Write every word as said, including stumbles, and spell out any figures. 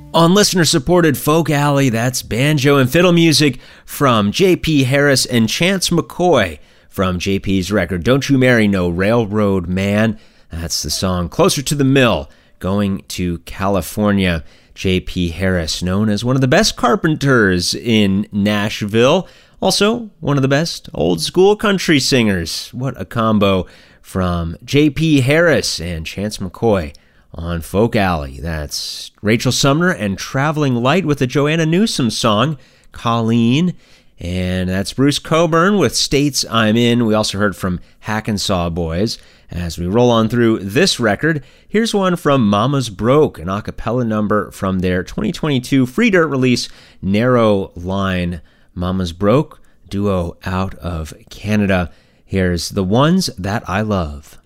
On listener-supported Folk Alley, that's banjo and fiddle music from J P Harris and Chance McCoy from J P's record Don't You Marry No Railroad Man. That's the song Closer to the Mill, Going to California. J P Harris, known as one of the best carpenters in Nashville, also one of the best old-school country singers. What a combo from J P Harris and Chance McCoy on Folk Alley. That's Rachel Sumner and Traveling Light with the Joanna Newsom song, Colleen. And that's Bruce Coburn with States I'm In. We also heard from Hackensaw Boys. As we roll on through this record, here's one from Mama's Broke, an a cappella number from their twenty twenty-two Free Dirt release, Narrow Line. Mama's Broke, duo out of Canada. Here's The Ones That I Love.